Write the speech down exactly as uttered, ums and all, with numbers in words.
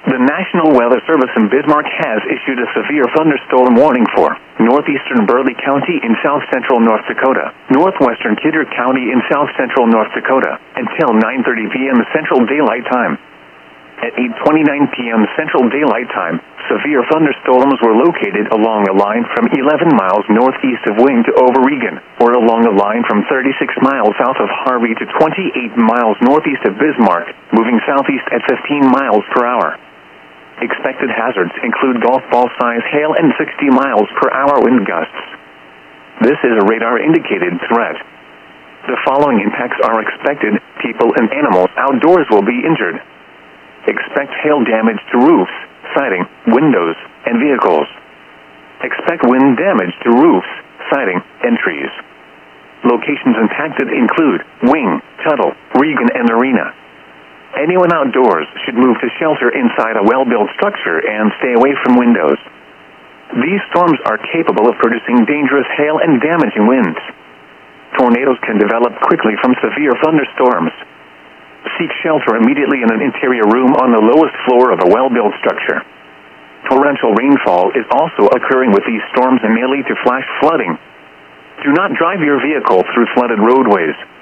The National Weather Service in Bismarck has issued a severe thunderstorm warning for northeastern Burleigh County in south-central North Dakota, northwestern Kidder County in south-central North Dakota, until nine thirty p.m. Central Daylight Time. At eight twenty-nine p.m. Central Daylight Time, severe thunderstorms were located along a line from eleven miles northeast of Wing to Overegan, or along a line from thirty-six miles south of Harvey to twenty-eight miles northeast of Bismarck, moving southeast at fifteen miles per hour. Expected hazards include golf ball-size hail and sixty miles per hour wind gusts. This is a radar-indicated threat. The following impacts are expected: people and animals outdoors will be injured. Expect hail damage to roofs, siding, windows, and vehicles. Expect wind damage to roofs, siding, and trees. Locations impacted include Wing, Tuttle, Regan, and Arena. Anyone outdoors should move to shelter inside a well-built structure and stay away from windows. These storms are capable of producing dangerous hail and damaging winds. Tornadoes can develop quickly from severe thunderstorms. Seek shelter immediately in an interior room on the lowest floor of a well-built structure. Torrential rainfall is also occurring with these storms and may lead to flash flooding. Do not drive your vehicle through flooded roadways.